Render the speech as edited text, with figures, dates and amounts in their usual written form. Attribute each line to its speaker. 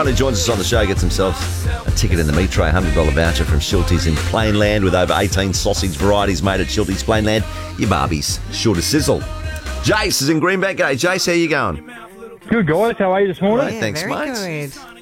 Speaker 1: Anyone who joins us on the show gets themselves a ticket in the meat tray, $100 voucher from Shilty's in Plainland with over 18 sausage varieties made at Shilty's Plainland. Your Barbies, sure to sizzle. Jace is in Greenbank. G'day, Jace. How you going?
Speaker 2: Good, guys. How are you this morning?
Speaker 1: Right, thanks,
Speaker 3: very
Speaker 1: mate.
Speaker 3: good.